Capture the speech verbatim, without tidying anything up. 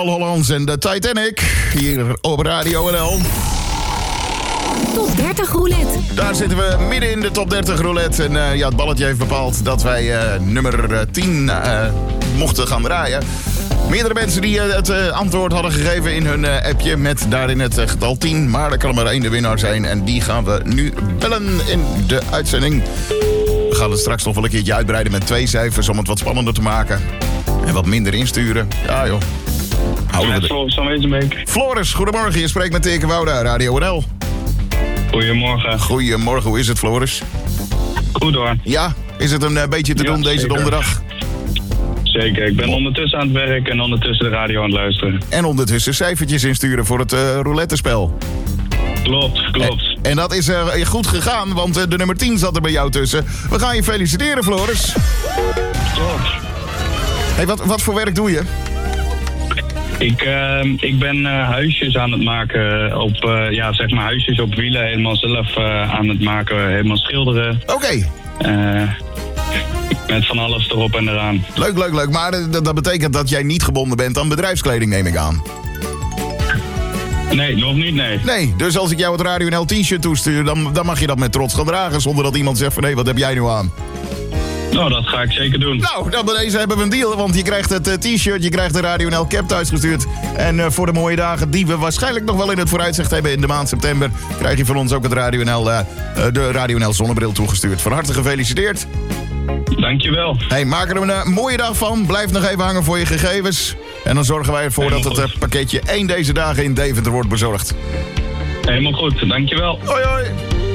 Hollands en de Titanic, hier op Radio N L. Top dertig roulette. Daar zitten we midden in de top dertig roulette. En uh, ja, het balletje heeft bepaald dat wij uh, nummer tien uh, mochten gaan draaien. Meerdere mensen die uh, het uh, antwoord hadden gegeven in hun uh, appje met daarin het uh, getal tien. Maar er kan er maar één de winnaar zijn en die gaan we nu bellen in de uitzending. We gaan het straks nog wel een keertje uitbreiden met twee cijfers om het wat spannender te maken. En wat minder insturen. Ja joh. Houden we Floris van Wezenbeek. Floris, goedemorgen. Je spreekt met Teke Wouda, Radio N L. Goedemorgen. Goedemorgen, hoe is het, Floris? Goed hoor. Ja, is het een uh, beetje te Ja, doen deze zeker. donderdag? Zeker, ik ben ondertussen aan het werk en ondertussen de radio aan het luisteren. En ondertussen cijfertjes insturen voor het uh, roulette-spel. Klopt, klopt. En, en dat is uh, goed gegaan, want uh, de nummer tien zat er bij jou tussen. We gaan je feliciteren, Floris. Klopt. Hey, wat, wat voor werk doe je? Ik, uh, ik ben uh, huisjes aan het maken op, uh, ja, zeg maar huisjes op wielen, helemaal zelf uh, aan het maken, helemaal schilderen. Oké. Okay. Uh, met van alles erop en eraan. Leuk, leuk, leuk. Maar uh, dat betekent dat jij niet gebonden bent aan bedrijfskleding, neem ik aan. Nee, nog niet, nee. Nee, dus als ik jou het Radio N L t-shirt toestuur, dan, dan mag je dat met trots gaan dragen, zonder dat iemand zegt van, hé, wat heb jij nu aan? Nou, dat ga ik zeker doen. Nou, dan bij deze hebben we een deal, want je krijgt het uh, t-shirt, je krijgt de Radio N L cap thuisgestuurd. En uh, voor de mooie dagen die we waarschijnlijk nog wel in het vooruitzicht hebben in de maand september, krijg je van ons ook het Radio N L, uh, de Radio N L zonnebril toegestuurd. Van harte gefeliciteerd. Dankjewel. Hey, maak er een uh, mooie dag van. Blijf nog even hangen voor je gegevens. En dan zorgen wij ervoor Helemaal dat het uh, pakketje één deze dagen in Deventer wordt bezorgd. Helemaal goed, dankjewel. Hoi hoi.